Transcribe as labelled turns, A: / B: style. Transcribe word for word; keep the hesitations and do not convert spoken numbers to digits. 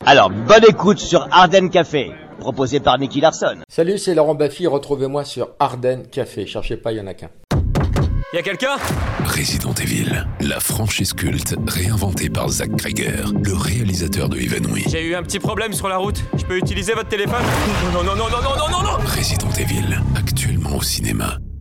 A: Alors, bonne écoute sur Ardennes Café, proposé par Nicky Larson.
B: Salut, c'est Laurent Baffy, retrouvez-moi sur Ardennes Café, cherchez pas, il y en a qu'un.
C: Y'a quelqu'un ?
D: Resident Evil, la franchise culte réinventée par Zach Cregger, le réalisateur de Even We.
C: J'ai eu un petit problème sur la route, je peux utiliser votre téléphone ? Non, non, non, non, non, non, non, non, non !
D: Resident Evil, actuellement au cinéma.